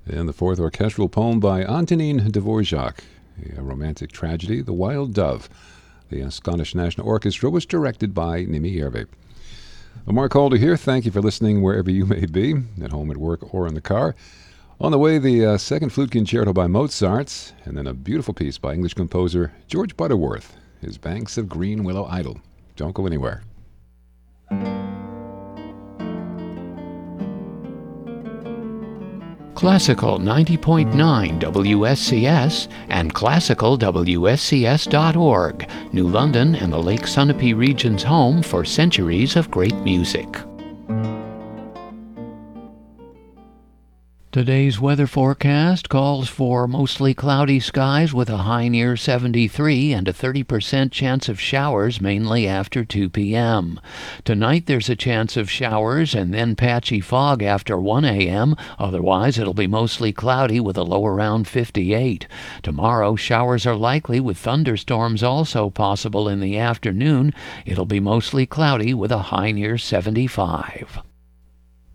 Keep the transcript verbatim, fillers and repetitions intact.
And the fourth orchestral poem by Antonin Dvorak, a romantic tragedy, The Wild Dove. The Scottish National Orchestra was directed by Nimi Järvi. Mark Calder here. Thank you for listening wherever you may be, at home, at work, or in the car. On the way, the uh, second flute concerto by Mozart, and then a beautiful piece by English composer George Butterworth, his Banks of Green Willow Idle. Don't go anywhere. Classical ninety point nine W S C S and classical W S C S dot org, New London and the Lake Sunapee region's home for centuries of great music. Today's weather forecast calls for mostly cloudy skies with a high near seventy-three and a thirty percent chance of showers mainly after two p.m. Tonight there's a chance of showers and then patchy fog after one a.m. Otherwise it'll be mostly cloudy with a low around fifty-eight. Tomorrow showers are likely with thunderstorms also possible in the afternoon. It'll be mostly cloudy with a high near seventy-five.